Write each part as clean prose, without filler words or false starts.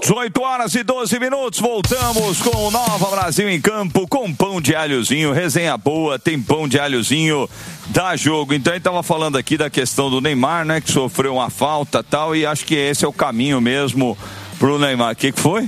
18 horas e 12 minutos, voltamos com o Nova Brasil em Campo, com pão de alhozinho, resenha boa, tem pão de alhozinho, dá jogo. Então a gente estava falando aqui da questão do Neymar, né, que sofreu uma falta e tal, e acho que esse é o caminho mesmo pro Neymar. O que foi?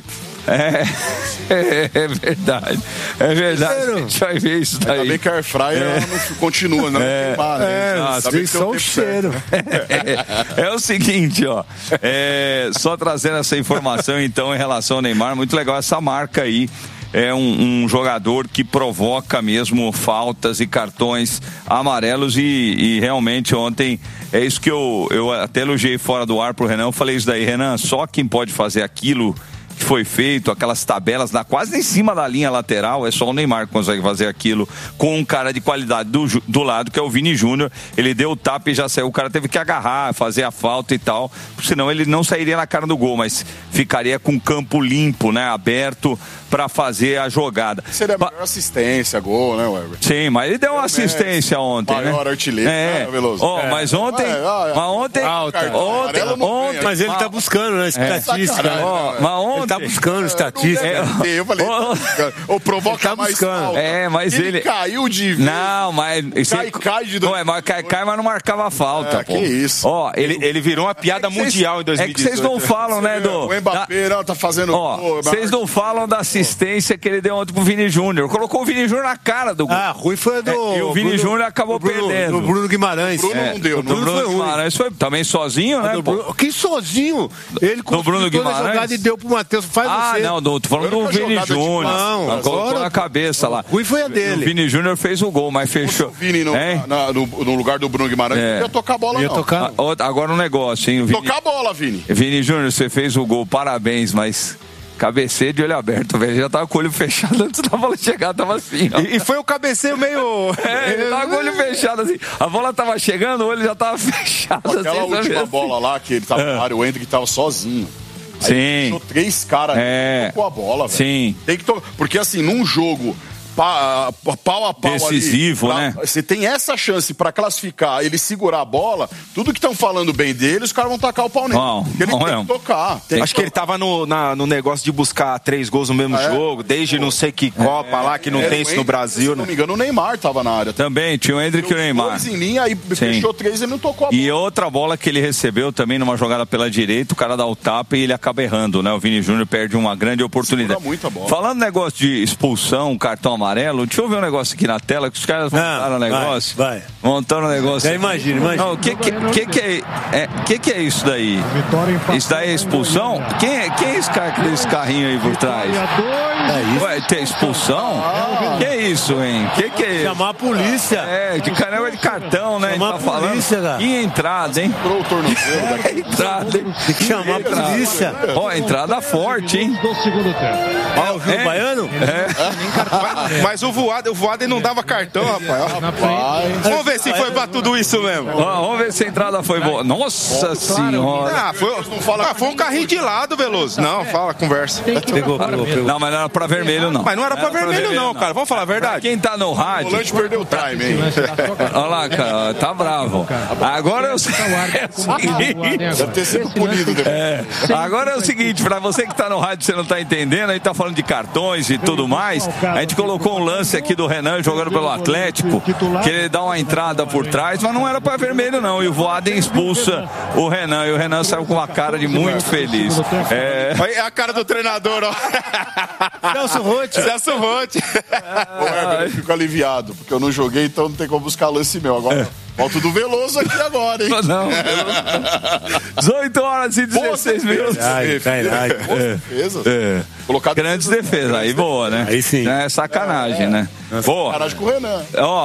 É verdade. É verdade. A gente vai ver isso daí. Ainda bem que a Airfryer não continua, não. Tem só o cheiro. É o seguinte, ó. Só trazendo essa informação, então, em relação ao Neymar, muito legal essa marca aí. É um jogador que provoca mesmo faltas e cartões amarelos e realmente ontem é isso que eu até elogiei fora do ar pro Renan. Eu falei isso daí, Renan, só quem pode fazer aquilo que foi feito, aquelas tabelas quase em cima da linha lateral, é só o Neymar que consegue fazer aquilo com um cara de qualidade do lado, que é o Vini Júnior. Ele deu o tapa e já saiu, o cara teve que agarrar, fazer a falta e tal, senão ele não sairia na cara do gol, mas ficaria com o campo limpo, né, aberto para fazer a jogada. Seria a melhor assistência, gol, né, Weber? Sim, mas ele deu uma assistência ontem, maior, né? Artilheiro, né, Veloso? Mas ontem, mas ele tá buscando, né, estatística. Mas ontem ele tá buscando estatística. Eu falei, ou provoca tá mais buscando. Mas ele caiu de vez. Não, mas cai de dois. Cai, mas não marcava falta, pô. Que isso? Ele virou uma piada mundial em 2018. É que vocês não falam, né, O Mbappé tá fazendo. Vocês não falam da assistência que ele deu ontem pro Vini Júnior. Colocou o Vini Júnior na cara do gol. Ruim foi do. E o Vini Júnior acabou perdendo. O Bruno Guimarães. O Bruno não deu. O Bruno Guimarães foi também sozinho, né? Que sozinho? Ele Bruno Guimarães. A jogada e deu pro Matheus. Tô falando do Vini Júnior. Não, colocou na cabeça lá. Ruim foi a dele. O Vini Júnior fez o gol, mas fechou. O Vini no lugar do Bruno Guimarães não ia tocar a bola, não. Agora um negócio, hein? Tocar a bola, Vini. Vini Júnior, você fez o gol, parabéns, mas cabeceio de olho aberto, velho. Já tava com o olho fechado antes da bola chegar, tava assim, ó. E foi o cabeceio meio... Ele tava com o olho fechado, assim. A bola tava chegando, o olho já tava fechado. Aquela última bola lá, que ele tava na área, o Hendrick tava sozinho. Aí sim. Deixou 3 caras tocou a bola, velho. Sim. Tem que porque assim, num jogo pau a pau decisivo, ali, né? Você tem essa chance pra classificar, ele segurar a bola, tudo que estão falando bem dele, os caras vão tacar o pau nele. Ele tem que tocar. Acho que ele tava no negócio de buscar 3 gols no mesmo jogo, desde não sei que Copa lá, que não tem isso no Brasil. Se não me engano, o Neymar tava na área. Também, tinha o Hendrick e o Neymar. 2 em linha, aí fechou 3 e ele não tocou a bola. E outra bola que ele recebeu também numa jogada pela direita, o cara dá o tapa e ele acaba errando, né? O Vini Júnior perde uma grande oportunidade. Muita bola. Falando negócio de expulsão, cartão amarelo, deixa eu ver um negócio aqui na tela, que os caras montaram o negócio. Montaram o negócio. Imagina. Não, o que é isso daí? Isso daí é expulsão? Quem é esse cara que tem esse carrinho aí por trás? Ué, tem expulsão? Que é isso, hein? Que é isso? Chamar a polícia. De caramba de cartão, né? Chamar a polícia, cara. E entrada, hein? Entrou o tornozelo. Entrada, hein? Tem que chamar a polícia. Entrada forte, hein? Do segundo tempo. O Júlio Baiano? Mas o Voaden não dava cartão, rapaz. Vamos ver se foi pra tudo isso mesmo. Vamos ver se a entrada foi boa. Nossa senhora. Foi um carrinho de lado, Veloso. Não, fala, conversa. Pegou. Não, mas não era pra vermelho, não. Mas não era pra vermelho, não, cara. Vamos falar a verdade. Quem tá no rádio... O volante perdeu o time, hein? Olha lá, cara, tá bravo. Agora é o seguinte... Deve ter sido punido depois. Agora é o seguinte, pra você que tá no rádio e você não tá entendendo, a gente tá falando de cartões e tudo mais, a gente colocou um lance aqui do Renan jogando pelo Atlético, que ele dá uma entrada por trás, mas não era pra vermelho, não. E o Voaden expulsa o Renan, e o Renan saiu com uma cara de muito feliz. Olha a cara do treinador, ó. Celso Roth. Eu fico aliviado, porque eu não joguei, então não tem como buscar lance meu. Agora, volto do Veloso aqui agora, hein? Não. 18 horas e 16 minutos. Grandes defesas. Aí boa, né? Aí sim. É sacanagem, né? Boa. Sacanagem com o Renan.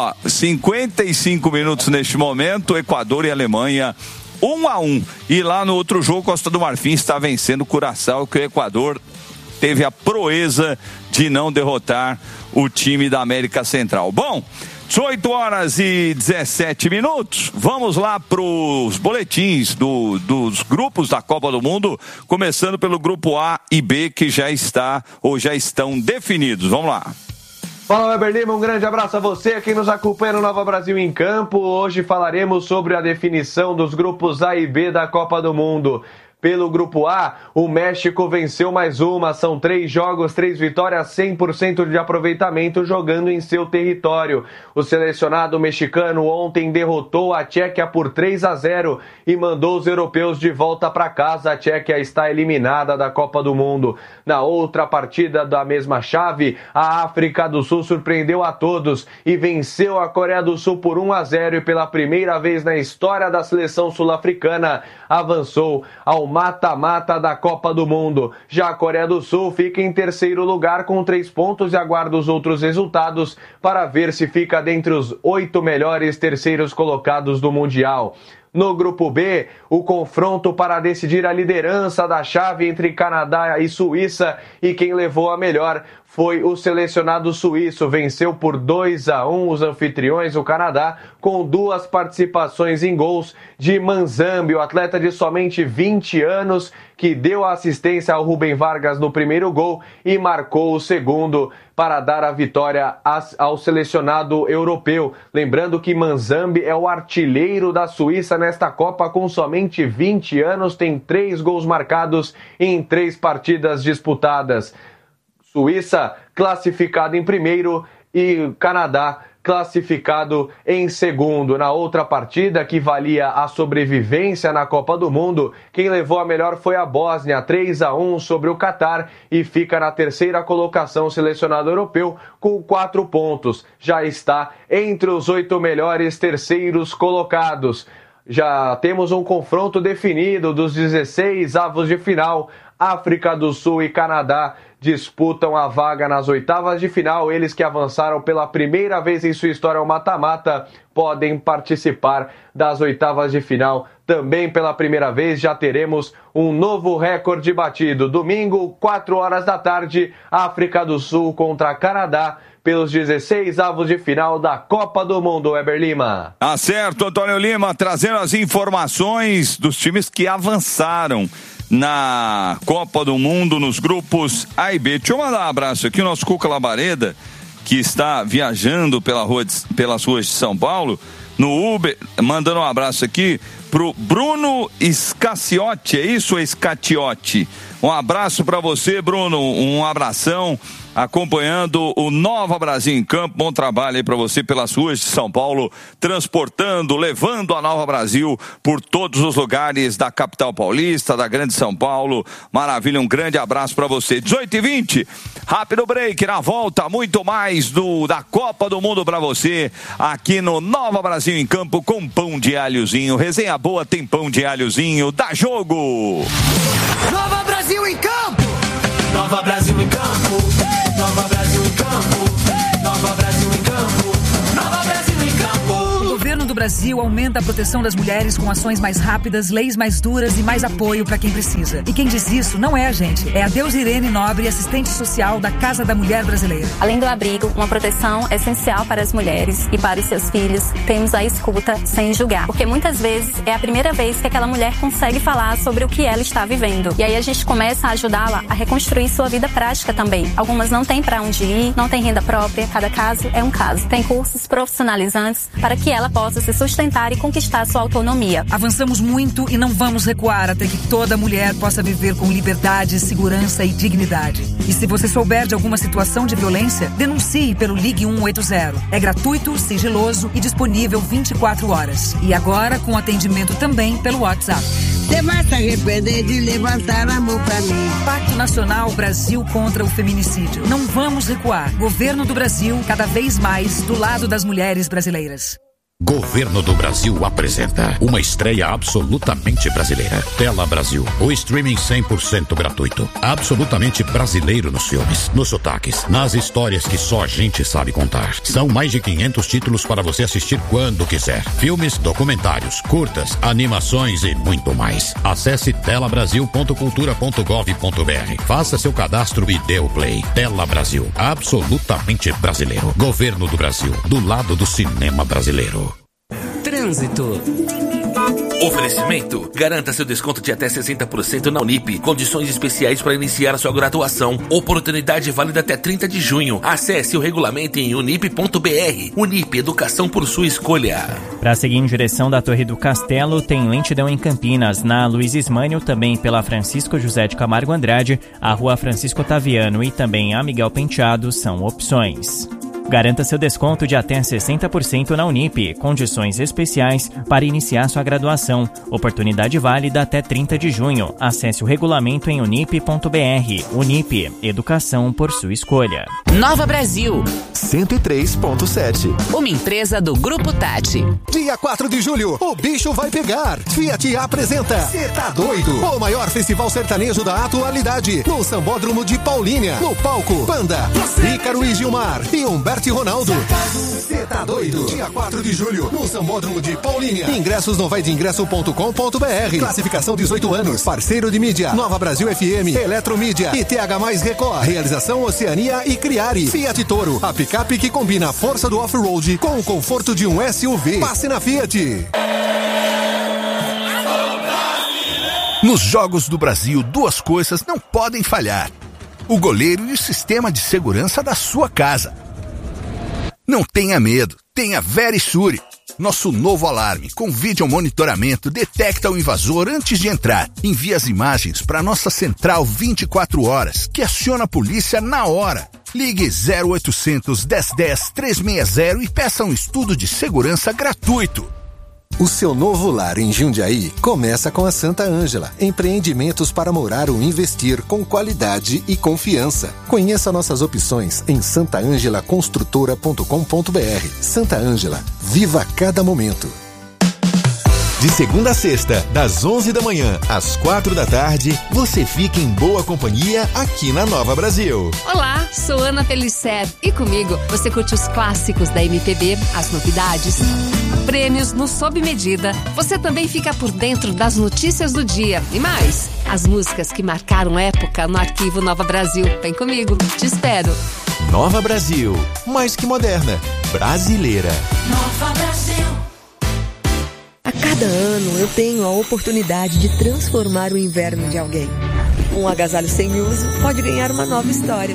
55 minutos neste momento, Equador e Alemanha 1-1. E lá no outro jogo, Costa do Marfim está vencendo o Curaçao, que o Equador teve a proeza de não derrotar o time da América Central. Bom, 18 horas e 17 minutos. Vamos lá para os boletins dos grupos da Copa do Mundo, começando pelo grupo A e B, que já estão definidos. Vamos lá. Fala, Weber Lima, um grande abraço a você, quem nos acompanha no Nova Brasil em Campo. Hoje falaremos sobre a definição dos grupos A e B da Copa do Mundo. Pelo Grupo A, o México venceu mais uma. São 3 jogos, 3 vitórias, 100% de aproveitamento jogando em seu território. O selecionado mexicano ontem derrotou a Tchequia por 3-0 e mandou os europeus de volta para casa. A Tchequia está eliminada da Copa do Mundo. Na outra partida da mesma chave, a África do Sul surpreendeu a todos e venceu a Coreia do Sul por 1-0 e pela primeira vez na história da seleção sul-africana avançou ao mata-mata da Copa do Mundo. Já a Coreia do Sul fica em terceiro lugar com 3 pontos e aguarda os outros resultados para ver se fica dentre os 8 melhores terceiros colocados do Mundial. No Grupo B, o confronto para decidir a liderança da chave entre Canadá e Suíça, e quem levou a melhor foi o selecionado suíço. Venceu por 2-1 os anfitriões, o Canadá, com 2 participações em gols de Manzambi, o atleta de somente 20 anos, que deu a assistência ao Rubem Vargas no primeiro gol e marcou o segundo para dar a vitória ao selecionado europeu. Lembrando que Manzambi é o artilheiro da Suíça nesta Copa com somente 20 anos, tem 3 gols marcados em 3 partidas disputadas. Suíça classificado em primeiro e Canadá classificado em segundo. Na outra partida, que valia a sobrevivência na Copa do Mundo, quem levou a melhor foi a Bósnia, 3-1 sobre o Catar, e fica na terceira colocação o selecionado europeu com 4 pontos. Já está entre os 8 melhores terceiros colocados. Já temos um confronto definido dos 16 avos de final. África do Sul e Canadá disputam a vaga nas oitavas de final. Eles que avançaram pela primeira vez em sua história ao mata-mata podem participar das oitavas de final. Também pela primeira vez já teremos um novo recorde batido. Domingo, 4 horas da tarde, África do Sul contra Canadá, pelos 16 avos de final da Copa do Mundo. Weber Lima. Tá certo, Antônio Lima, trazendo as informações dos times que avançaram na Copa do Mundo nos grupos A e B. Deixa eu mandar um abraço aqui, o nosso Cuca Labareda, que está viajando pelas ruas de São Paulo, no Uber, mandando um abraço aqui pro Bruno Scaciotti, é isso, Scaciotti? Um abraço para você, Bruno, um abração, acompanhando o Nova Brasil em Campo. Bom trabalho aí para você pelas ruas de São Paulo, transportando, levando a Nova Brasil por todos os lugares da capital paulista, da grande São Paulo. Maravilha, um grande abraço para você. 18h20, rápido break, na volta, muito mais da Copa do Mundo para você, aqui no Nova Brasil em Campo, com pão de alhozinho. Resenha boa, tem pão de alhozinho, dá jogo! Nova Brasil em Campo! Nova Brasil em Campo! Nova Brasil em Campo! Nova Brasil em Campo! Nova Brasil em Campo! O governo do Brasil aumenta a proteção das mulheres com ações mais rápidas, leis mais duras e mais apoio para quem precisa. E quem diz isso não é a gente, é a Deus Irene Nobre, assistente social da Casa da Mulher Brasileira. Além do abrigo, uma proteção essencial para as mulheres e para os seus filhos, temos a escuta sem julgar. Porque muitas vezes é a primeira vez que aquela mulher consegue falar sobre o que ela está vivendo. E aí a gente começa a ajudá-la a reconstruir sua vida prática também. Algumas não têm para onde ir, não têm renda própria, cada caso é um caso. Tem cursos profissionalizantes para que ela possa se sustentar e conquistar sua autonomia. Avançamos muito e não vamos recuar até que toda mulher possa viver com liberdade, segurança e dignidade. E se você souber de alguma situação de violência, denuncie pelo Ligue 180. É gratuito, sigiloso e disponível 24 horas. E agora com atendimento também pelo WhatsApp. Você vai se arrepender de levantar a mão pra mim. Pacto Nacional Brasil contra o Feminicídio. Não vamos recuar. Governo do Brasil, cada vez mais do lado das mulheres brasileiras. Governo do Brasil apresenta uma estreia absolutamente brasileira. Tela Brasil, o streaming 100% gratuito. Absolutamente brasileiro nos filmes, nos sotaques, nas histórias que só a gente sabe contar. São mais de 500 títulos para você assistir quando quiser. Filmes, documentários, curtas, animações e muito mais. Acesse telabrasil.cultura.gov.br. Faça seu cadastro e dê o play. Tela Brasil, absolutamente brasileiro. Governo do Brasil, do lado do cinema brasileiro. Trânsito. Oferecimento: garanta seu desconto de até 60% na Unip. Condições especiais para iniciar sua graduação. Oportunidade válida até 30 de junho. Acesse o regulamento em unip.br. Unip, educação por sua escolha. Para seguir em direção da Torre do Castelo, tem lentidão em Campinas, na Luiz Ismânio, também pela Francisco José de Camargo Andrade, a Rua Francisco Otaviano e também a Miguel Penteado são opções. Garanta seu desconto de até 60% na Unip. Condições especiais para iniciar sua graduação. Oportunidade válida até 30 de junho. Acesse o regulamento em unip.br. Unip, educação por sua escolha. Nova Brasil 103.7. Uma empresa do Grupo Tati. Dia 4 de julho, o bicho vai pegar. Fiat apresenta Cê Tá Doido, o maior festival sertanejo da atualidade, no Sambódromo de Paulínia. No palco, Panda, Ícaro e Gilmar e Humberto e Ronaldo. Cê Tá Doido, dia 4 de julho, no Sambódromo de Paulínia. Ingressos no vaideingresso.com.br. Classificação 18 anos. Parceiro de mídia, Nova Brasil FM, Eletromídia e TH+ Record. Realização Oceania e Criari. Fiat Toro, a picape que combina a força do off-road com o conforto de um SUV. Passe na Fiat. Nos Jogos do Brasil, duas coisas não podem falhar: o goleiro e o sistema de segurança da sua casa. Não tenha medo, tenha Verisure. Nosso novo alarme com vídeo monitoramento detecta o invasor antes de entrar. Envia as imagens para nossa central 24 horas, que aciona a polícia na hora. Ligue 0800 1010 360 e peça um estudo de segurança gratuito. O seu novo lar em Jundiaí começa com a Santa Ângela. Empreendimentos para morar ou investir com qualidade e confiança. Conheça nossas opções em santaangelaconstrutora.com.br. Santa Ângela, viva cada momento. De segunda a sexta, das 11 da manhã às 4 da tarde, você fica em boa companhia aqui na Nova Brasil. Olá, sou Ana Pellicer e comigo você curte os clássicos da MPB, as novidades, prêmios no Sob Medida. Você também fica por dentro das notícias do dia e mais, as músicas que marcaram época no arquivo Nova Brasil. Vem comigo, te espero. Nova Brasil, mais que moderna, brasileira. Nova Brasil. A cada ano eu tenho a oportunidade de transformar o inverno de alguém. Um agasalho sem uso pode ganhar uma nova história.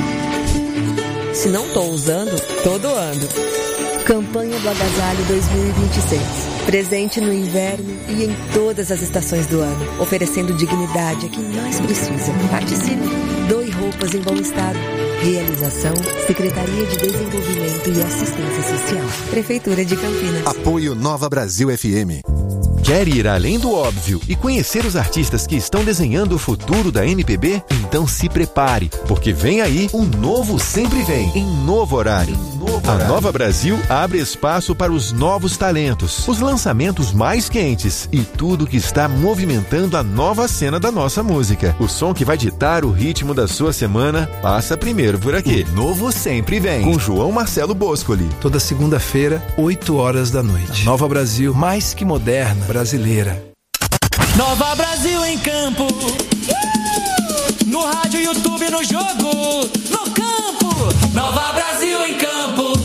Se não estou usando, tô doando. Campanha do Agasalho 2026. Presente no inverno e em todas as estações do ano, oferecendo dignidade a quem mais precisa. Participe. Doe roupas em bom estado. Realização, Secretaria de Desenvolvimento e Assistência Social. Prefeitura de Campinas. Apoio Nova Brasil FM. Quer ir além do óbvio e conhecer os artistas que estão desenhando o futuro da MPB? Então se prepare, porque vem aí um novo Sempre Vem, em novo horário. A Nova Brasil abre espaço para os novos talentos, os lançamentos mais quentes e tudo que está movimentando a nova cena da nossa música. O som que vai ditar o ritmo da sua semana passa primeiro por aqui. O novo Sempre Vem, com João Marcelo Boscoli. Toda segunda-feira, 8 horas da noite. Nova Brasil, mais que moderna, brasileira. Nova Brasil em campo. No rádio, YouTube, no jogo, no campo. Nova Brasil em campo.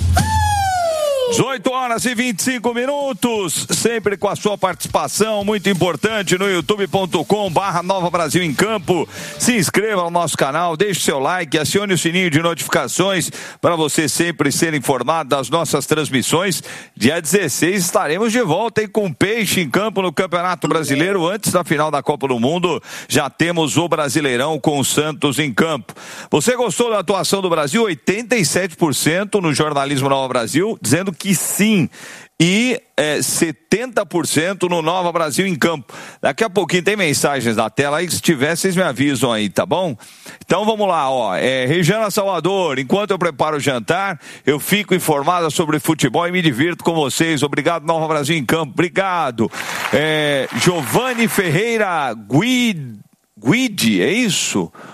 18 horas e 25 minutos, sempre com a sua participação muito importante no youtube.com/Nova Brasil em Campo. Se inscreva no nosso canal, deixe seu like, acione o sininho de notificações para você sempre ser informado das nossas transmissões. Dia 16 estaremos de volta, hein, com Peixe em campo no Campeonato Brasileiro. Antes da final da Copa do Mundo, já temos o Brasileirão com o Santos em campo. Você gostou da atuação do Brasil? 87% no jornalismo Nova Brasil, dizendo que sim, e 70% no Nova Brasil em campo. Daqui a pouquinho tem mensagens na tela aí, que se tiver vocês me avisam aí, tá bom? Então vamos lá, ó, Regiana Salvador, enquanto eu preparo o jantar, eu fico informada sobre futebol e me divirto com vocês. Obrigado, Nova Brasil em campo, obrigado. Giovanni Ferreira Guidi, é isso?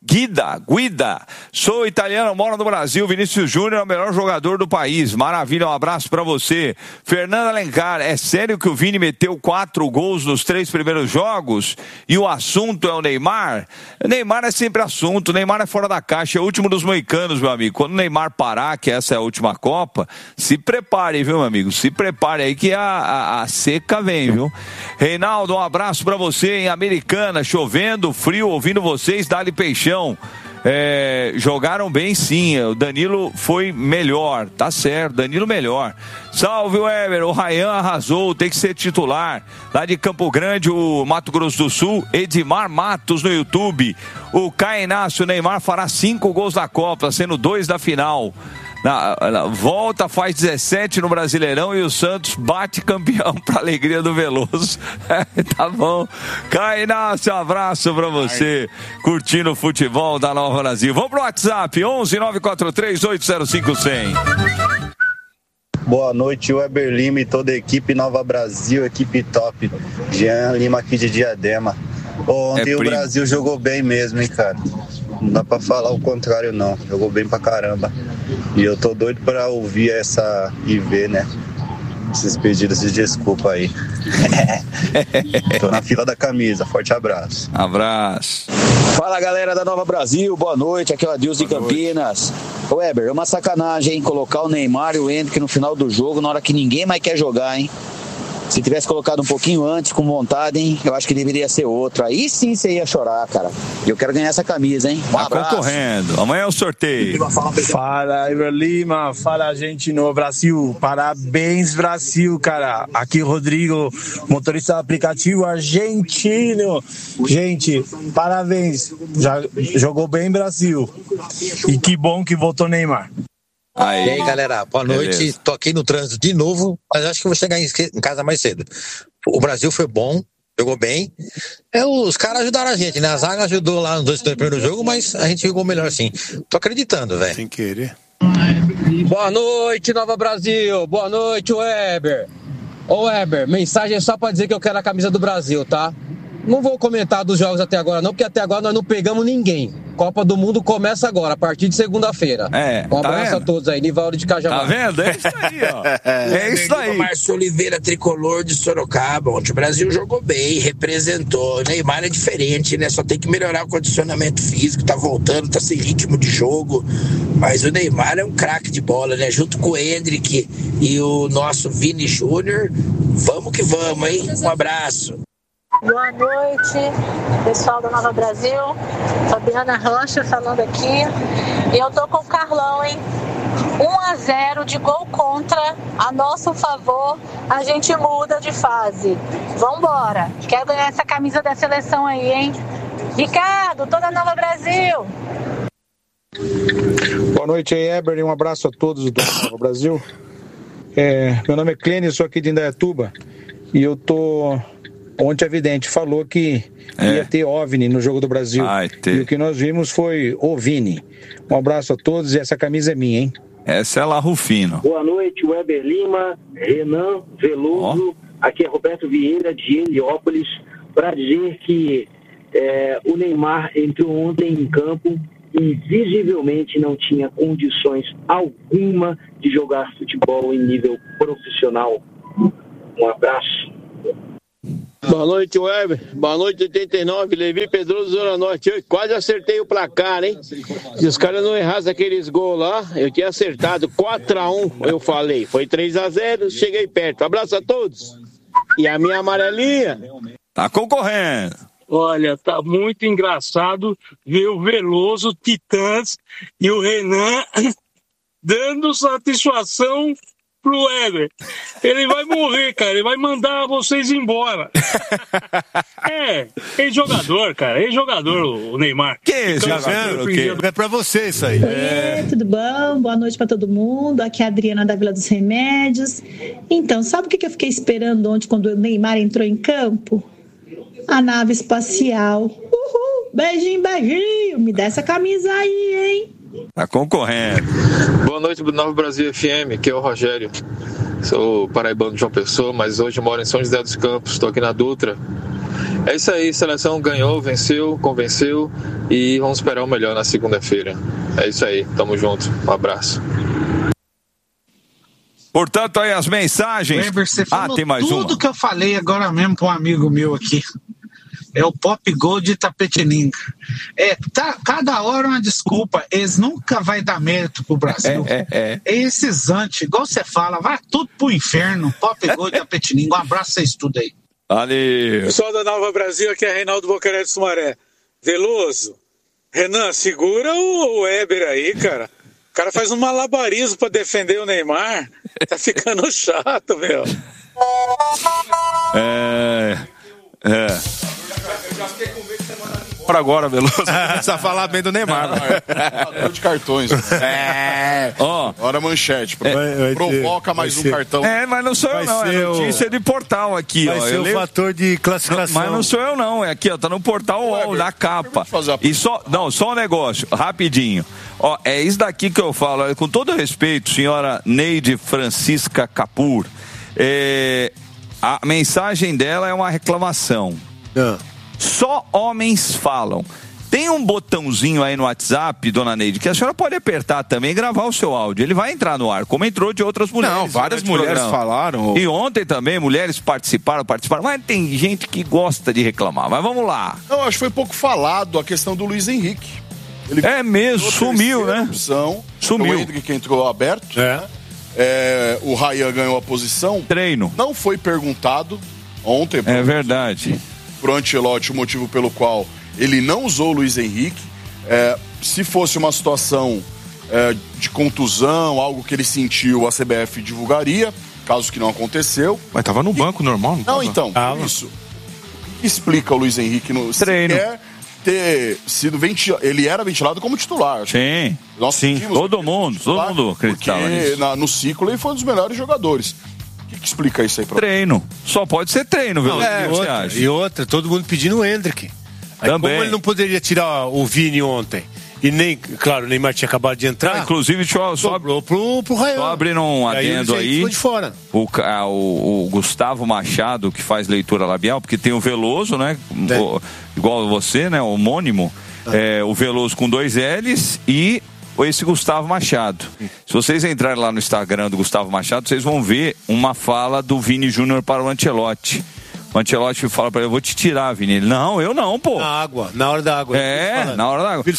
Guida. Sou italiano, moro no Brasil. Vinícius Júnior é o melhor jogador do país. Maravilha, um abraço pra você. Fernando Alencar, é sério que o Vini meteu 4 gols nos 3 primeiros jogos? E o assunto é o Neymar? O Neymar é sempre assunto. O Neymar é fora da caixa, é o último dos moicanos, meu amigo. Quando o Neymar parar, que essa é a última Copa, se prepare, viu, meu amigo? Se prepare aí que a seca vem, viu? Reinaldo, um abraço pra você em Americana, chovendo, frio, ouvindo vocês, Dali Peixão. Jogaram bem sim, o Danilo foi melhor, tá certo, Danilo melhor. Salve, Weber, o Ryan arrasou, tem que ser titular. Lá de Campo Grande, o Mato Grosso do Sul, Edmar Matos no YouTube. O Caio Inácio, o Neymar fará 5 gols na Copa, sendo 2 da final. Volta, faz 17 no Brasileirão e o Santos bate campeão pra alegria do Veloso. Tá bom. Caio Inácio, abraço pra você, curtindo o futebol da Nova Brasil. Vamos pro WhatsApp, 11-943-805-100. Boa noite, Weber Lima e toda a equipe Nova Brasil, equipe top. Jean Lima aqui de Diadema. Ontem o Brasil jogou bem mesmo, hein, cara. Não dá pra falar o contrário, não. Jogou bem pra caramba. E eu tô doido pra ouvir essa e ver, né? Esses pedidos de desculpa aí. Tô na fila da camisa. Forte abraço. Abraço. Fala, galera da Nova Brasil. Boa noite. Aqui é o Adilson de Campinas. Weber, é uma sacanagem, hein? Colocar o Neymar e o Hendrick no final do jogo, na hora que ninguém mais quer jogar, hein? Se tivesse colocado um pouquinho antes, com vontade, hein? Eu acho que deveria ser outro. Aí sim você ia chorar, cara. Eu quero ganhar essa camisa, hein? Um abraço. Concorrendo. Amanhã é o sorteio. Fala, Iver Lima. Fala, gente no Brasil. Parabéns, Brasil, cara. Aqui, Rodrigo, motorista do aplicativo argentino. Gente, parabéns. Já jogou bem, Brasil. E que bom que voltou Neymar. Aí. E aí, galera, boa noite. Beleza. Tô aqui no trânsito de novo, mas acho que vou chegar em casa mais cedo. O Brasil foi bom, jogou bem. Os caras ajudaram a gente, né? A zaga ajudou lá nos 2 primeiros jogos, mas a gente jogou melhor sim. Tô acreditando, velho. Sem querer. Boa noite, Nova Brasil. Boa noite, Weber. Ô, Weber, mensagem só pra dizer que eu quero a camisa do Brasil, tá? Não vou comentar dos jogos até agora não, porque até agora nós não pegamos ninguém. Copa do Mundo começa agora, a partir de segunda-feira. Um abraço a todos aí, Nivaldo de Cajamar. Tá vendo? É isso aí, ó. É isso aí. Márcio Oliveira, tricolor de Sorocaba. Ontem o Brasil jogou bem, representou. Neymar é diferente, né? Só tem que melhorar o condicionamento físico, tá voltando, tá sem ritmo de jogo. Mas o Neymar é um craque de bola, né? Junto com o Hendrick e o nosso Vini Júnior. Vamos que vamos, hein? Um abraço. Boa noite, pessoal da Nova Brasil. Fabiana Rocha falando aqui. E eu tô com o Carlão, hein? 1-0 de gol contra, a nosso favor, a gente muda de fase. Vambora. Quero ganhar essa camisa da seleção aí, hein? Ricardo, toda a Nova Brasil. Boa noite aí, Eber, e um abraço a todos do Nova Brasil. Meu nome é Clênio, sou aqui de Indaiatuba. E eu tô... Ontem a Vidente falou que ia ter OVNI no Jogo do Brasil. E o que nós vimos foi OVNI. Um abraço a todos e essa camisa é minha, hein? Essa é lá Rufino. Boa noite, Weber Lima, Renan Veloso. Aqui é Roberto Vieira de Heliópolis, para dizer que o Neymar entrou ontem em campo e visivelmente não tinha condições alguma de jogar futebol em nível profissional. Um abraço. Boa noite, Weber. Boa noite, 89. Levi Pedroso, Zona Norte. Eu quase acertei o placar, hein? Se os caras não errassem aqueles gols lá, eu tinha acertado 4-1, eu falei. Foi 3-0, cheguei perto. Abraço a todos. E a minha amarelinha? Tá concorrendo. Olha, tá muito engraçado ver o Veloso, Titãs e o Renan dando satisfação pro Weber. Ele vai morrer, cara. Ele vai mandar vocês embora. Ex-jogador, cara. Ex-jogador, o Neymar. Que ex-jogador? É pra você isso aí. Tudo bom? Boa noite pra todo mundo. Aqui é a Adriana da Vila dos Remédios. Então, sabe o que eu fiquei esperando ontem quando o Neymar entrou em campo? A nave espacial. Uhul! Beijinho, beijinho. Me dá essa camisa aí, hein? Tá concorrendo. Boa noite do Nova Brasil FM, aqui é o Rogério. Sou paraibano de João Pessoa, mas hoje moro em São José dos Campos, estou aqui na Dutra. É isso aí, seleção ganhou, venceu, convenceu e vamos esperar o melhor na segunda-feira. É isso aí, tamo junto, um abraço. Portanto, aí as mensagens. Weber, você falou tem mais tudo uma. que eu falei agora mesmo com um amigo meu aqui. É o Pop Gol de Itapetininga. Cada hora uma desculpa. Eles nunca vai dar mérito pro Brasil. É esses antes, igual você fala, vai tudo pro inferno. Pop Gol de Itapetininga. Um abraço a vocês tudo aí. Valeu. Pessoal da Nova Brasil, aqui é Reinaldo Boqueré de Sumaré. Veloso, Renan, segura o Weber aí, cara. O cara faz um malabarismo pra defender o Neymar. Tá ficando chato, meu. Eu já fiquei com medo de você mandar embora agora, Veloso. Começar a falar bem do Neymar. De cartões. Hora manchete. Provoca mais um cartão. Mas não sou eu não. É notícia de portal aqui. Vai ser o fator de classificação. Mas não sou eu não. É aqui, ó. Tá no portal UOL, na capa. E só um negócio, rapidinho. Ó, é isso daqui que eu falo. Com todo respeito, senhora Neide Francisca Capur. A mensagem dela é uma reclamação. Só homens falam. Tem um botãozinho aí no WhatsApp, dona Neide, que a senhora pode apertar também e gravar o seu áudio. Ele vai entrar no ar, como entrou de outras mulheres. Não, várias mulheres falaram. E ontem também mulheres participaram. Mas tem gente que gosta de reclamar. Mas vamos lá. Não, acho que foi pouco falado a questão do Luiz Henrique. Ele mesmo, sumiu, né? Opção, sumiu. O Hendrick entrou aberto. O Ryan ganhou a posição. Treino. Não foi perguntado ontem. É verdade. Pro Ancelotti o motivo pelo qual ele não usou o Luiz Henrique. Se fosse uma situação de contusão, algo que ele sentiu, a CBF divulgaria, caso que não aconteceu. Mas tava no banco normal, não então, por isso. O que explica o Luiz Henrique no treino? Ter sido ventilado, ele era ventilado como titular. Sim, todo mundo acreditava nisso. No ciclo ele foi um dos melhores jogadores. O que explica isso aí pra treino? Só pode ser treino, viu? E outra, todo mundo pedindo o Hendrick. Aí, também. Como ele não poderia tirar o Vini ontem, e nem, claro, o Neymar tinha acabado de entrar. Inclusive, sobrou pro Ryan. Só abrindo um adendo aí. Ficou de fora. O Gustavo Machado, que faz leitura labial, porque tem o Veloso, né? Igual você, né? Homônimo. O Veloso com 2 L's e esse Gustavo Machado. Se vocês entrarem lá no Instagram do Gustavo Machado, vocês vão ver uma fala do Vini Júnior para o Ancelotti. O Ancelotti fala para ele: eu vou te tirar, Vini. Ele: não, eu não, pô. Na hora da água. Na hora da água.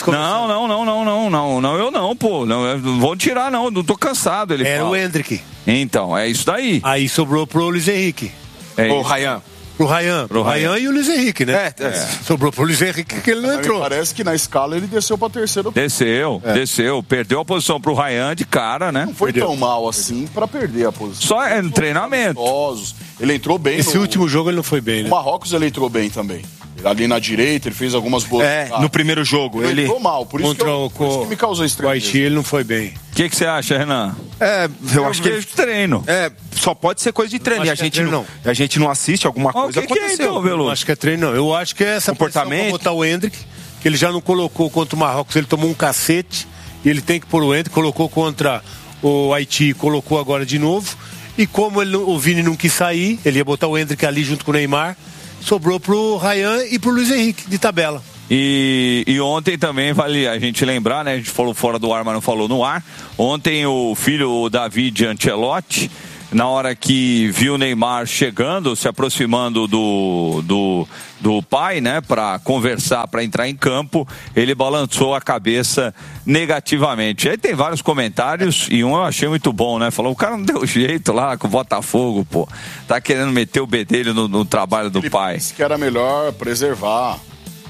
Não, eu não, pô. Não vou tirar, não tô cansado. Ele Era fala. O Hendrick. Então, é isso daí. Aí sobrou pro Luiz Henrique. O Ryan. Pro Ryan e o Luiz Henrique, né? Sobrou pro Luiz Henrique que ele não entrou. Parece que na escala ele desceu pra terceira. Desceu. Perdeu a posição pro Ryan de cara, né? Não foi tão mal assim pra perder a posição. Só no treinamento. Ele entrou bem. Esse último jogo ele não foi bem, né? O Marrocos ele entrou bem também. Ali na direita, ele fez algumas boas. No primeiro jogo. Ele entrou mal, por isso que me causou estranho. O Haiti ele não foi bem. O que você acha, Renan? Eu acho que treino. Só pode ser coisa de treino. E a gente não assiste, alguma coisa aconteceu. Então, Veloso? Acho que é treino, não. Eu acho que é essa comportamento. Pra botar o Hendrick, que ele já não colocou contra o Marrocos, ele tomou um cacete, e ele tem que pôr o Hendrick, colocou contra o Haiti, colocou agora de novo. E como o Vini não quis sair, ele ia botar o Hendrick ali junto com o Neymar, sobrou pro Ryan e pro Luiz Henrique, de tabela. E ontem também vale a gente lembrar, né? A gente falou fora do ar, mas não falou no ar. Ontem o filho, o David Ancelotti, na hora que viu o Neymar chegando, se aproximando do pai, né, para conversar, para entrar em campo, ele balançou a cabeça negativamente. Aí tem vários comentários e um eu achei muito bom, né? Falou: o cara não deu jeito lá com o Botafogo, pô. Tá querendo meter o bedelho no trabalho do pai. Disse que era melhor preservar.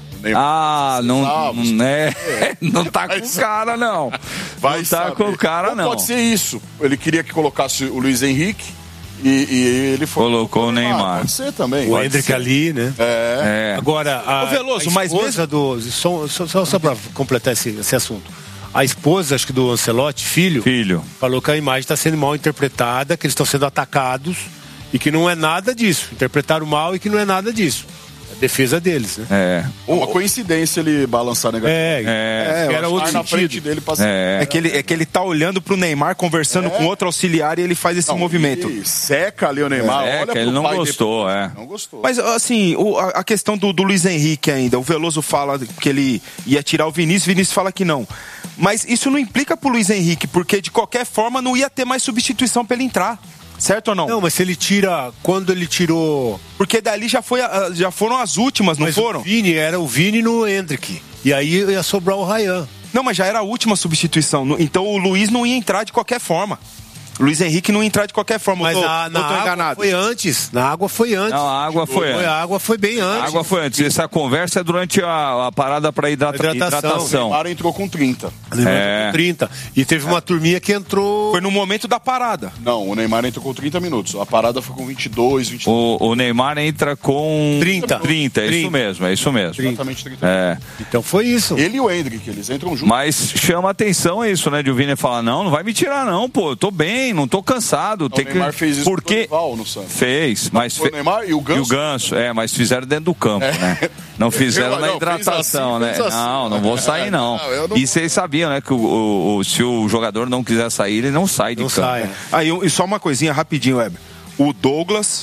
Não tá com o cara, não. Vai não tá saber. com o cara, não. Pode ser isso. Ele queria que colocasse o Luiz Henrique e ele colocou o Neymar. Pode ser também. O Hendrick ali, né? Agora, a Veloso, a esposa do... Só pra completar esse assunto. A esposa, acho que do Ancelotti, filho, falou que a imagem está sendo mal interpretada, que eles estão sendo atacados e que não é nada disso. Interpretaram mal e que não é nada disso. A defesa deles, né? É uma coincidência ele balançar negativo. Era outro na frente sentido. dele passa... É que ele tá olhando pro Neymar, conversando com outro auxiliar e ele faz esse movimento. Ele seca ali o Neymar, olha pro ele não pai gostou, depois. Não gostou. Mas, assim, a questão do Luiz Henrique ainda, o Veloso fala que ele ia tirar o Vinícius fala que não. Mas isso não implica pro Luiz Henrique, porque de qualquer forma não ia ter mais substituição pra ele entrar. Certo ou não? Não, mas se ele tira... Quando ele tirou... Porque dali já foram as últimas, não foram? Era o Vini no Hendrick. E aí ia sobrar o Ryan. Não, mas já era a última substituição. Então o Luiz não ia entrar de qualquer forma. Luiz Henrique não ia entrar de qualquer forma. Mas na água foi antes. Na água foi antes. Não, a água foi antes. A água foi bem antes. A água foi antes. Essa conversa é durante a parada para hidratação. O Neymar entrou com 30. Com 30. E teve uma turminha que entrou... Foi no momento da parada. Não, o Neymar entrou com 30 minutos. A parada foi com 22, 23. O Neymar entra com 30. Isso mesmo. Exatamente 30. Então foi isso. Ele e o Hendrick, eles entram juntos. Mas chama atenção isso, né? De o Vini falar, não vai me tirar não, pô. Eu tô bem, não tô cansado. O Neymar fez isso porque Dorival no Santos. Fez, mas o Neymar e o Ganso. Mas fizeram dentro do campo, né? Não fizeram na hidratação, né? Não vou sair não. E vocês sabiam, né, que se o jogador não quiser sair, ele não sai de campo. Né? Aí e só uma coisinha rapidinho, Weber. O Douglas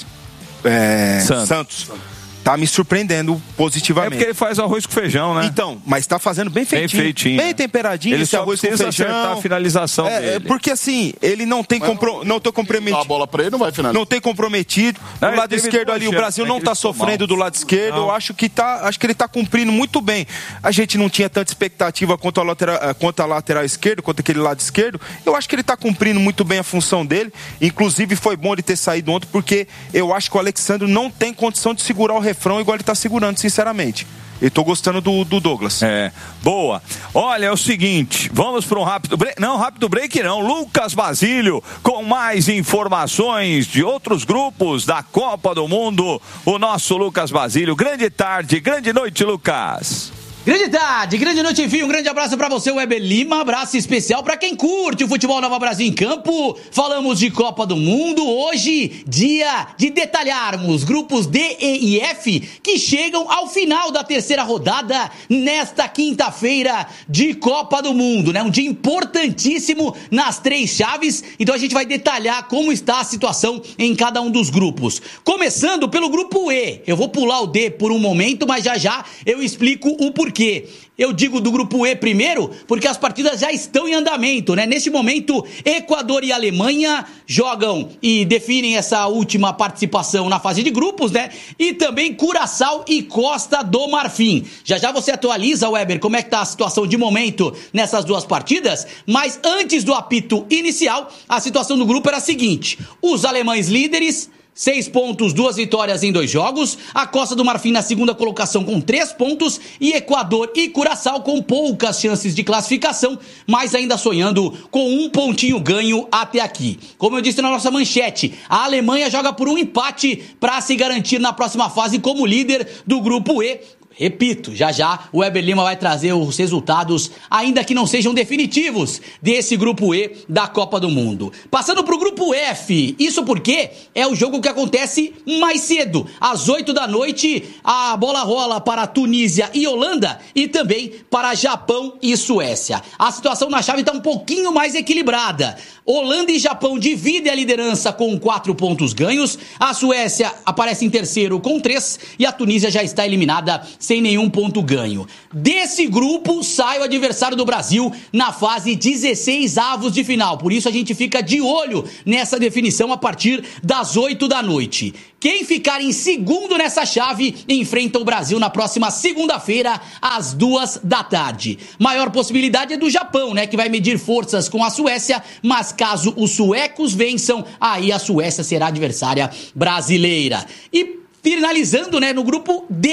Santos tá me surpreendendo positivamente. É porque ele faz arroz com feijão, né? Então, mas tá fazendo bem feitinho. Bem temperadinho. Ele esse arroz com feijão. Acertar a finalização dele. Porque assim, ele não tem comprometido. A bola pra ele não vai finalizar. Não tem comprometido. Do lado esquerdo ali, o Brasil não tá sofrendo do lado esquerdo. Eu acho que ele tá cumprindo muito bem. A gente não tinha tanta expectativa quanto a lateral esquerdo, quanto aquele lado esquerdo. Eu acho que ele tá cumprindo muito bem a função dele. Inclusive, foi bom ele ter saído ontem, porque eu acho que o Alexandre não tem condição de segurar o refrão igual ele tá segurando, sinceramente. Eu tô gostando do Douglas. Boa. Olha, é o seguinte, vamos para um rápido break. Não, rápido break não. Lucas Basílio com mais informações de outros grupos da Copa do Mundo. O nosso Lucas Basílio. Grande tarde, grande noite, Lucas. Grande tarde, grande noite, enfim, um grande abraço pra você, Weber Lima, abraço especial pra quem curte o futebol Nova Brasil em campo. Falamos de Copa do Mundo, hoje, dia de detalharmos grupos D, E e F que chegam ao final da terceira rodada nesta quinta-feira de Copa do Mundo, né? Um dia importantíssimo nas três chaves, então a gente vai detalhar como está a situação em cada um dos grupos. Começando pelo grupo E, eu vou pular o D por um momento, mas já eu explico o porquê. Eu digo do grupo E primeiro, porque as partidas já estão em andamento, né? Neste momento, Equador e Alemanha jogam e definem essa última participação na fase de grupos, né? E também Curaçao e Costa do Marfim. Já você atualiza, Weber, como é que tá a situação de momento nessas duas partidas, mas antes do apito inicial, a situação do grupo era a seguinte: os alemães líderes, 6 pontos, 2 vitórias em 2 jogos. A Costa do Marfim na segunda colocação com 3 pontos. E Equador e Curaçao com poucas chances de classificação, mas ainda sonhando com 1 pontinho ganho até aqui. Como eu disse na nossa manchete, a Alemanha joga por um empate para se garantir na próxima fase como líder do grupo E. Repito, já o Weber Lima vai trazer os resultados, ainda que não sejam definitivos, desse grupo E da Copa do Mundo. Passando pro grupo F, isso porque é o jogo que acontece mais cedo. Às 8 da noite, a bola rola para Tunísia e Holanda e também para Japão e Suécia. A situação na chave está um pouquinho mais equilibrada. Holanda e Japão dividem a liderança com 4 pontos ganhos. A Suécia aparece em terceiro com 3 e a Tunísia já está eliminada sem nenhum ponto ganho. Desse grupo sai o adversário do Brasil na fase 16avos de final. Por isso a gente fica de olho nessa definição a partir das 8 da noite. Quem ficar em segundo nessa chave enfrenta o Brasil na próxima segunda-feira, às 2 da tarde. Maior possibilidade é do Japão, né? Que vai medir forças com a Suécia, mas caso os suecos vençam, aí a Suécia será adversária brasileira. E finalizando, né, no grupo D,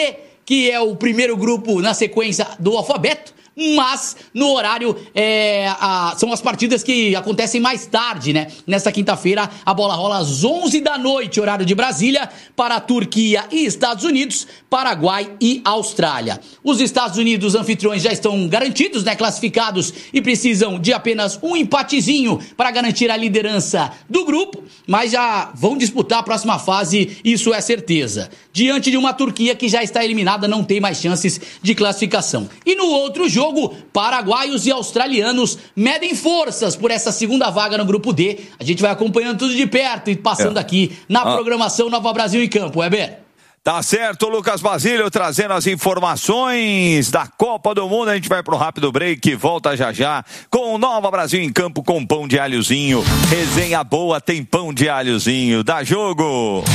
que é o primeiro grupo na sequência do alfabeto, mas no horário são as partidas que acontecem mais tarde, né? Nesta quinta-feira a bola rola às 11 da noite, horário de Brasília, para a Turquia e Estados Unidos, Paraguai e Austrália. Os Estados Unidos anfitriões já estão garantidos, né? Classificados e precisam de apenas um empatezinho para garantir a liderança do grupo, mas já vão disputar a próxima fase, isso é certeza. Diante de uma Turquia que já está eliminada, não tem mais chances de classificação. E no outro jogo, paraguaios e australianos medem forças por essa segunda vaga no grupo D. A gente vai acompanhando tudo de perto e passando aqui na programação Nova Brasil em Campo, Weber. Tá certo, Lucas Basílio trazendo as informações da Copa do Mundo. A gente vai pro rápido break, volta já com o Nova Brasil em Campo com pão de alhozinho. Resenha boa, tem pão de alhozinho. Dá jogo!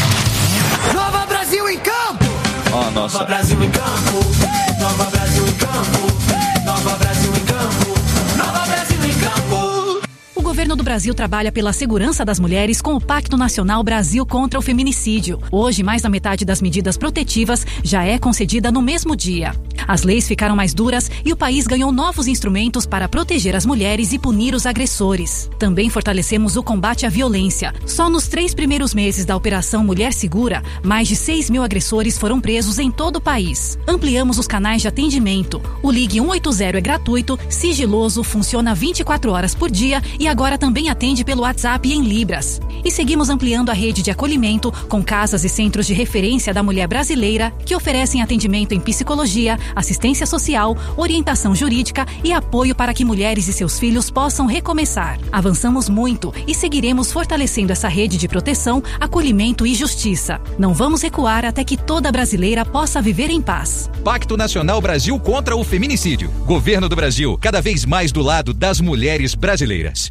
Nova Brasil em Campo! Ó, nossa. Nova Brasil em Campo! Nova Brasil em Campo! Nova Brasil em Campo! Nova Brasil em Campo! O governo do Brasil trabalha pela segurança das mulheres com o Pacto Nacional Brasil contra o Feminicídio. Hoje, mais da metade das medidas protetivas já é concedida no mesmo dia. As leis ficaram mais duras e o país ganhou novos instrumentos para proteger as mulheres e punir os agressores. Também fortalecemos o combate à violência. Só nos 3 primeiros meses da Operação Mulher Segura, mais de 6 mil agressores foram presos em todo o país. Ampliamos os canais de atendimento. O Ligue 180 é gratuito, sigiloso, funciona 24 horas por dia e agora também atende pelo WhatsApp em Libras. E seguimos ampliando a rede de acolhimento com casas e centros de referência da mulher brasileira que oferecem atendimento em psicologia, assistência social, orientação jurídica e apoio para que mulheres e seus filhos possam recomeçar. Avançamos muito e seguiremos fortalecendo essa rede de proteção, acolhimento e justiça. Não vamos recuar até que toda brasileira possa viver em paz. Pacto Nacional Brasil contra o Feminicídio. Governo do Brasil, cada vez mais do lado das mulheres brasileiras.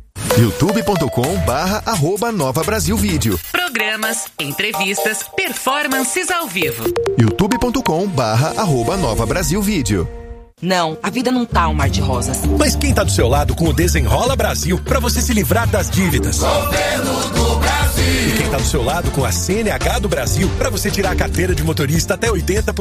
youtube.com/@Nova Brasil Vídeo. Programas, entrevistas, performances ao vivo. youtube.com/@Nova Brasil Vídeo. Não, a vida não tá um mar de rosas. Mas quem tá do seu lado com o Desenrola Brasil pra você se livrar das dívidas? Governo do Brasil. E quem tá do seu lado com a CNH do Brasil pra você tirar a carteira de motorista até 80%